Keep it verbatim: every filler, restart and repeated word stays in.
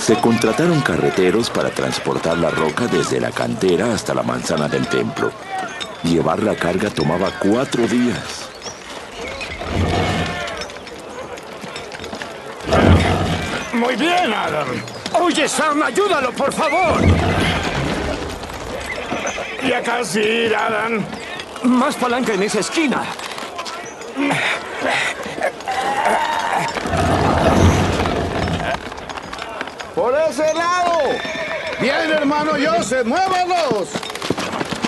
Se contrataron carreteros para transportar la roca desde la cantera hasta la manzana del templo. Llevar la carga tomaba cuatro días. Muy bien, Adam. Oye, Sam, ayúdalo, por favor. Ya casi, Adam. Más palanca en esa esquina. ¡Por ese lado! ¡Bien, hermano Joseph! ¡Muévanos!